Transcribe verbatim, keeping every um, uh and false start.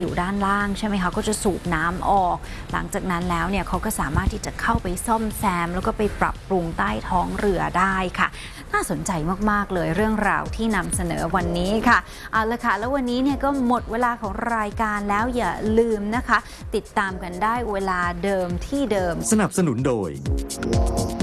อยู่ด้านล่างใช่ไหมคะก็จะสูบน้ำออกหลังจากนั้นแล้วเนี่ยเขาก็สามารถที่จะเข้าไปซ่อมแซมแล้วก็ไปปรับปรุงใต้ท้องเรือได้ค่ะน่าสนใจมากๆเลยเรื่องราวที่นำเสนอวันนี้ค่ะเอาละค่ะแล้ววันนี้เนี่ยก็หมดเวลาของรายการแล้วอย่าลืมนะคะติดตามกันได้เวลาเดิมที่เดิมสนับสนุนโดย